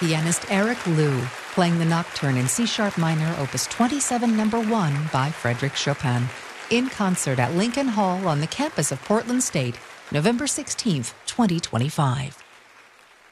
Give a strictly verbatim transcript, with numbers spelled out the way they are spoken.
pianist Eric Liu, playing the Nocturne in C-sharp minor, opus twenty-seven, number one by Frédéric Chopin, in concert at Lincoln Hall on the campus of Portland State, November sixteenth, twenty twenty-five.